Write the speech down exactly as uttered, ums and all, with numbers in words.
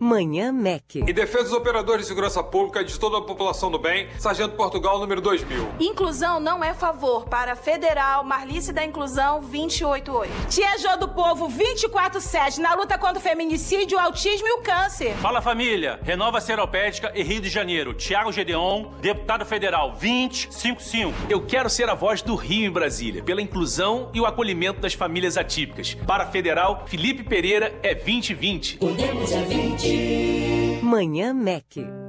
Manhã Mac. Em defesa dos operadores de segurança pública e de toda a população do bem, Sargento Portugal, número dois mil. Inclusão não é favor. Para Federal, Marlice da Inclusão, vinte e oito oito. Tia Jô do Povo, vinte e quatro sete, na luta contra o feminicídio, o autismo e o câncer. Fala, família. Renova Seropédica e Rio de Janeiro. Tiago Gedeon, deputado federal, vinte e cinco cinco. Eu quero ser a voz do Rio em Brasília, pela inclusão e o acolhimento das famílias atípicas. Para Federal, Felipe Pereira é vinte e vinte. Manhã Mac.